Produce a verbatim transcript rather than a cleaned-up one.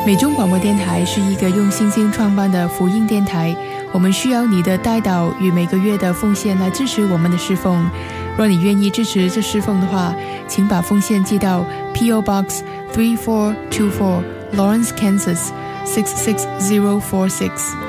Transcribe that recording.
美中广播电台是一个用信心创办的福音电台，我们需要你的带导与每个月的奉献来支持我们的侍奉。若你愿意支持这侍奉的话，请把奉献寄到 P O Box three four two four Lawrence, Kansas six six zero four six。